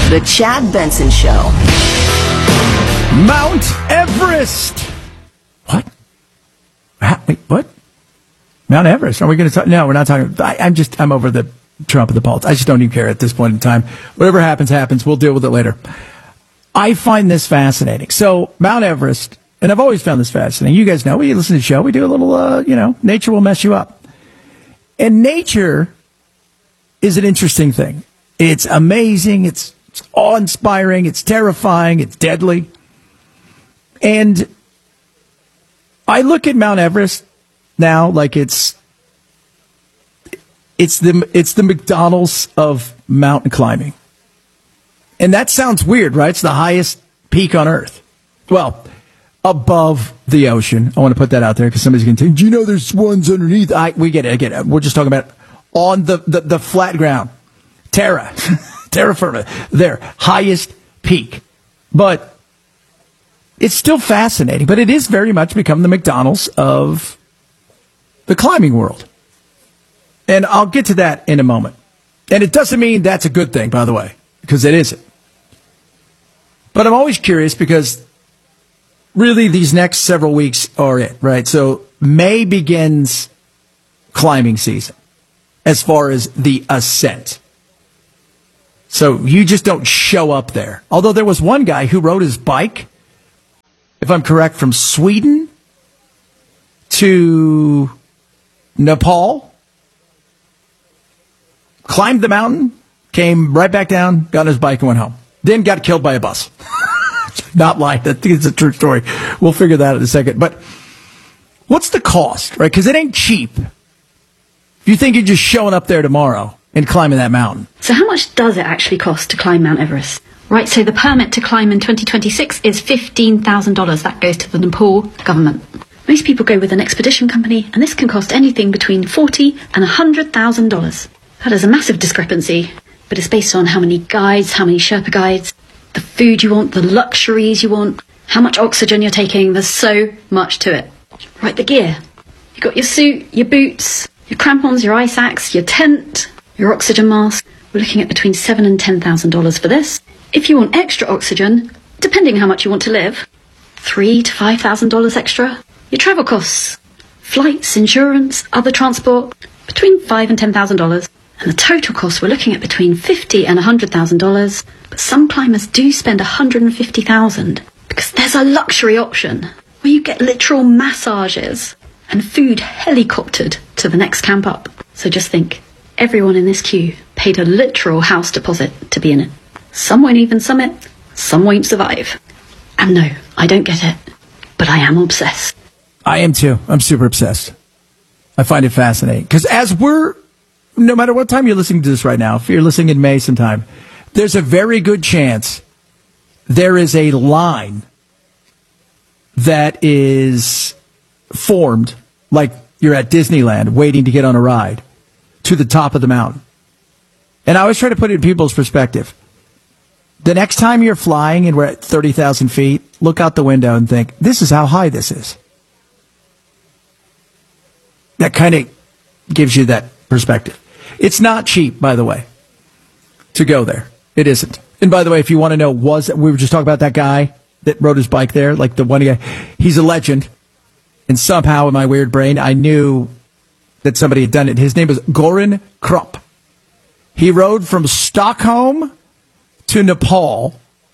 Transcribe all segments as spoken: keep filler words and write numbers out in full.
The Chad Benson Show. Mount Everest. What? How, wait, what? Mount Everest. Are we going to talk? No, we're not talking. I, I'm just, I'm over the Trump and the politics. I just don't even care at this point in time. Whatever happens, happens. We'll deal with it later. I find this fascinating. So, Mount Everest, and I've always found this fascinating. You guys know, we listen to the show, we do a little, uh, you know, nature will mess you up. And nature is an interesting thing. It's amazing. It's, it's awe-inspiring. It's terrifying. It's deadly. And I look at Mount Everest now like it's it's the it's the McDonald's of mountain climbing. And that sounds weird, right? It's the highest peak on Earth. Well, above the ocean. I want to put that out there because somebody's going to say, do you know there's ones underneath? I, we get it. I get it. We're just talking about on the, the, the flat ground. Terra. Terra firma. Their highest peak. But it's still fascinating. But it is very much become the McDonald's of the climbing world. And I'll get to that in a moment. And it doesn't mean that's a good thing, by the way, because it isn't. But I'm always curious because really these next several weeks are it, right? So May begins climbing season as far as the ascent. So you just don't show up there. Although there was one guy who rode his bike, if I'm correct, from Sweden to Nepal, climbed the mountain, came right back down, got on his bike and went home. Then got killed by a bus. Not lying. I think it's a true story. We'll figure that out in a second. But what's the cost, right? Because it ain't cheap. If you think you're just showing up there tomorrow and climbing that mountain. So how much does it actually cost to climb Mount Everest? Right, so the permit to climb in twenty twenty-six is fifteen thousand dollars. That goes to the Nepal government. Most people go with an expedition company, and this can cost anything between forty thousand dollars and one hundred thousand dollars. That is a massive discrepancy, but it's based on how many guides, how many Sherpa guides, the food you want, the luxuries you want, how much oxygen you're taking. There's so much to it. Right, the gear. You've got your suit, your boots, your crampons, your ice axe, your tent, your oxygen mask. We're looking at between seven thousand dollars and ten thousand dollars for this. If you want extra oxygen, depending how much you want to live, three thousand to five thousand dollars extra. Your travel costs, flights, insurance, other transport, between five thousand dollars and ten thousand dollars. And the total cost, we're looking at between fifty thousand dollars and one hundred thousand dollars. But some climbers do spend one hundred fifty thousand dollars because there's a luxury option where you get literal massages and food helicoptered to the next camp up. So just think, everyone in this queue paid a literal house deposit to be in it. Some won't even summit, some won't survive. And no, I don't get it, but I am obsessed. I am too. I'm super obsessed. I find it fascinating. Because as we're, no matter what time you're listening to this right now, if you're listening in May sometime, there's a very good chance there is a line that is formed, like you're at Disneyland waiting to get on a ride, to the top of the mountain. And I always try to put it in people's perspective. The next time you're flying and we're at thirty thousand feet, look out the window and think, this is how high this is. That kind of gives you that perspective. It's not cheap, by the way, to go there. It isn't. And by the way, if you want to know, was we were just talking about that guy that rode his bike there, like the one guy. He's a legend. And somehow in my weird brain, I knew that somebody had done it. His name was Goran Krupp. He rode from Stockholm to Nepal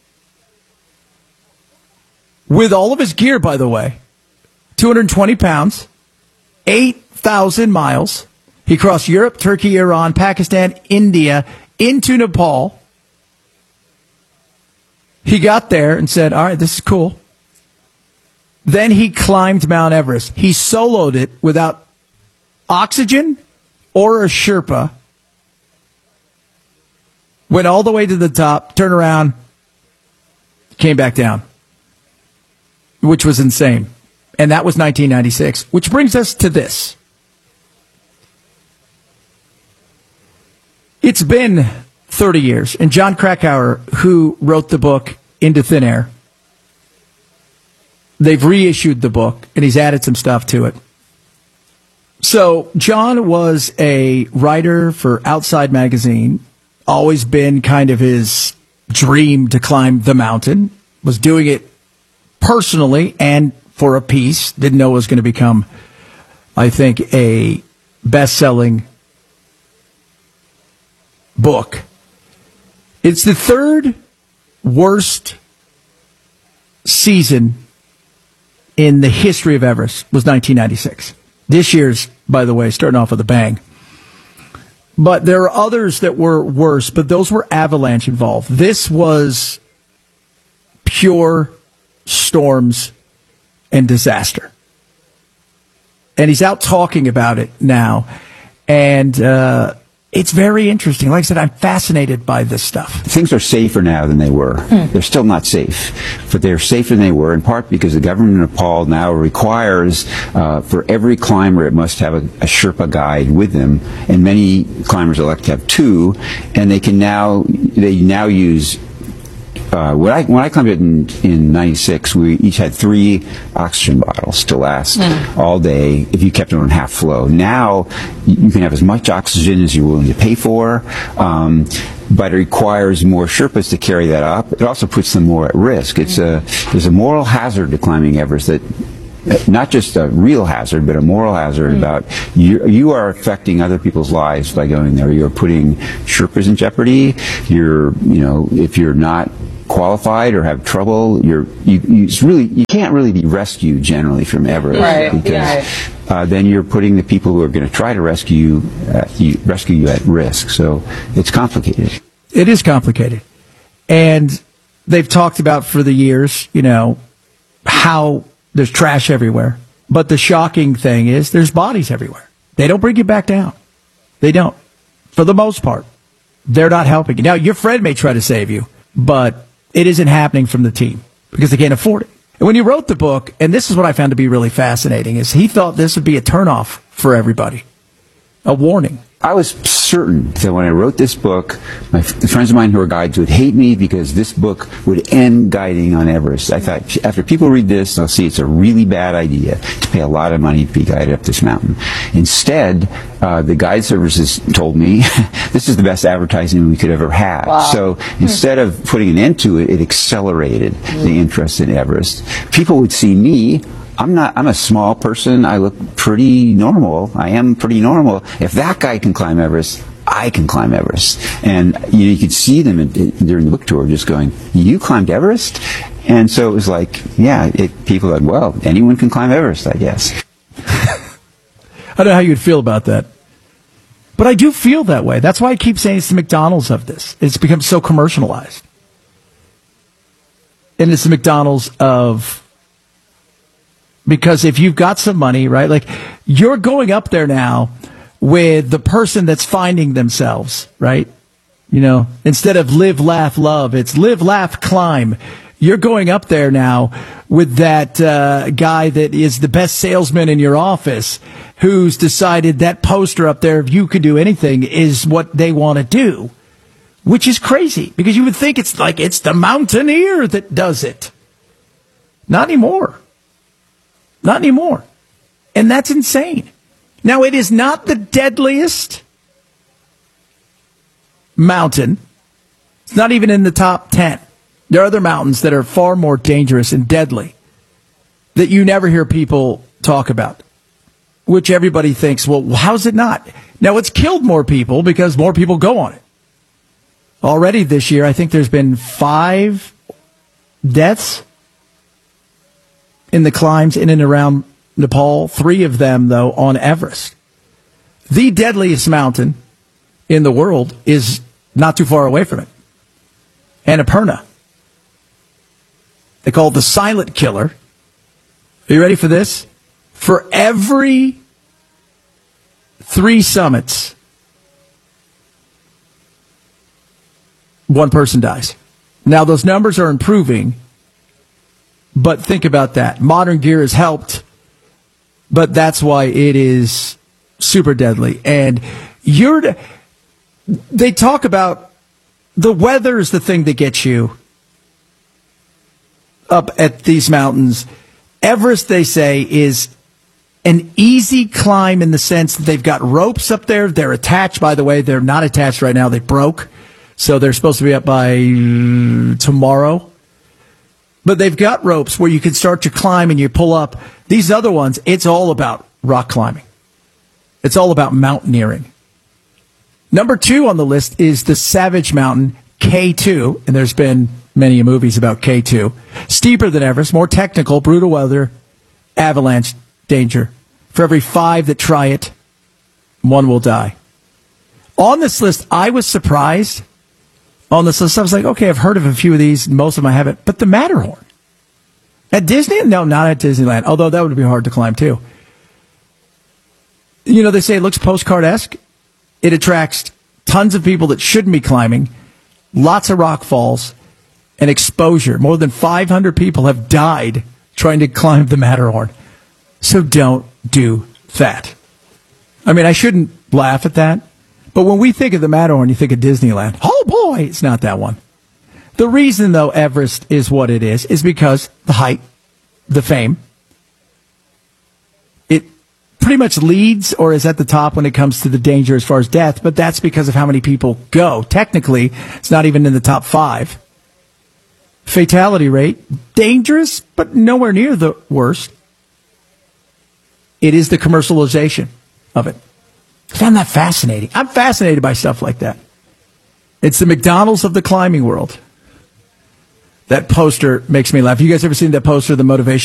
with all of his gear, by the way, two hundred twenty pounds, eight thousand miles. He crossed Europe, Turkey, Iran, Pakistan, India, into Nepal. He got there and said, all right, this is cool. Then he climbed Mount Everest. He soloed it without oxygen or a Sherpa. Went all the way to the top, turned around, came back down, which was insane. And that was nineteen ninety-six, which brings us to this. It's been thirty years, and John Krakauer, who wrote the book Into Thin Air, they've reissued the book, and he's added some stuff to it. So John was a writer for Outside Magazine, always been kind of his dream to climb the mountain, was doing it personally and for a piece, didn't know it was going to become, I think, a best-selling book. It's the third worst season in the history of Everest, was nineteen ninety-six. This year's, by the way, starting off with a bang. But there are others that were worse, but those were avalanche involved. This was pure storms and disaster. And he's out talking about it now. And uh, it's very interesting. Like I said, I'm fascinated by this stuff. Things are safer now than they were. Hmm. They're still not safe, but they're safer than they were, in part because the government of Nepal now requires uh, for every climber it must have a, a Sherpa guide with them, and many climbers elect to have two, and they can now they now use. Uh, when I when I climbed it in in ninety-six, we each had three oxygen bottles to last mm. all day if you kept it on half flow. Now you can have as much oxygen as you're willing to pay for, um, but it requires more Sherpas to carry that up. It also puts them more at risk. It's a there's a moral hazard to climbing Everest that. Not just a real hazard, but a moral hazard mm. about you, you are affecting other people's lives by going there. You're putting Sherpas in jeopardy. You're, you know, if you're not qualified or have trouble, you're, you, you it's really, you can't really be rescued generally from Everest right. because yeah. uh, then you're putting the people who are going to try to rescue you, uh, you, rescue you at risk. So it's complicated. It is complicated. And they've talked about for the years, you know, how there's trash everywhere. But the shocking thing is there's bodies everywhere. They don't bring you back down. They don't. For the most part. They're not helping you. Now, your friend may try to save you, but it isn't happening from the team because they can't afford it. And when he wrote the book, and this is what I found to be really fascinating, is he thought this would be a turnoff for everybody. A warning. I was certain that when I wrote this book, my f- friends of mine who are guides would hate me because this book would end guiding on Everest. I thought, after people read this, they'll see it's a really bad idea to pay a lot of money to be guided up this mountain. Instead, uh, the guide services told me this is the best advertising we could ever have. Wow. So instead of putting an end to it, it accelerated mm. the interest in Everest. People would see me. I'm not, I'm a small person. I look pretty normal. I am pretty normal. If that guy can climb Everest, I can climb Everest. And you know, you could see them in, in, during the book tour just going, you climbed Everest? And so it was like, yeah, it, people said, well, anyone can climb Everest, I guess. I don't know how you'd feel about that. But I do feel that way. That's why I keep saying it's the McDonald's of this. It's become so commercialized. And it's the McDonald's of... Because if you've got some money, right, like you're going up there now with the person that's finding themselves, right? You know, instead of live, laugh, love, it's live, laugh, climb. You're going up there now with that uh, guy that is the best salesman in your office who's decided that poster up there, if you could do anything, is what they want to do, which is crazy because you would think it's like it's the mountaineer that does it. Not anymore. Not anymore. And that's insane. Now, it is not the deadliest mountain. It's not even in the top ten. There are other mountains that are far more dangerous and deadly that you never hear people talk about, which everybody thinks, well, how's it not? Now, it's killed more people because more people go on it. Already this year, I think there's been five deaths in the climbs in and around Nepal, three of them, though, on Everest. The deadliest mountain in the world is not too far away from it. Annapurna. They call it the silent killer. Are you ready for this? For every three summits, one person dies. Now, those numbers are improving. But think about that. Modern gear has helped, but that's why it is super deadly. And you're, they talk about the weather is the thing that gets you up at these mountains. Everest, they say, is an easy climb in the sense that they've got ropes up there. They're attached, by the way. They're not attached right now. They broke. So they're supposed to be up by uh, tomorrow. But they've got ropes where you can start to climb and you pull up. These other ones, it's all about rock climbing. It's all about mountaineering. Number two on the list is the Savage Mountain K two, and there's been many movies about K two. Steeper than Everest, more technical, brutal weather, avalanche danger. For every five that try it, one will die. On this list, I was surprised. On this list, I was like, okay, I've heard of a few of these, most of them I haven't. But the Matterhorn. At Disney? No, not at Disneyland, although that would be hard to climb too. You know, they say it looks postcard-esque. It attracts tons of people that shouldn't be climbing, lots of rock falls, and exposure. More than five hundred people have died trying to climb the Matterhorn. So don't do that. I mean, I shouldn't laugh at that, but when we think of the Matterhorn, you think of Disneyland. Oh boy, it's not that one. The reason, though, Everest is what it is, is because the height, the fame. It pretty much leads or is at the top when it comes to the danger as far as death, but that's because of how many people go. Technically, it's not even in the top five. Fatality rate, dangerous, but nowhere near the worst. It is the commercialization of it. I found that fascinating. I'm fascinated by stuff like that. It's the McDonald's of the climbing world. That poster makes me laugh. You guys ever seen that poster, the motivation?